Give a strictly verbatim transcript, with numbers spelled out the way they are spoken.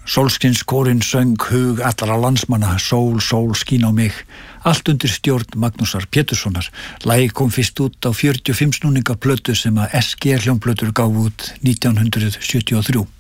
Sólskinskórinn söng hug allra landsmanna, sól, sól, skín á mig, allt undir stjórn Magnúsar Péturssonar. Lagið kom fyrst út á fjörutíu og fimm snúninga plötu sem að S G hljómplötur gáfu út nítján hundruð sjötíu og þrjú.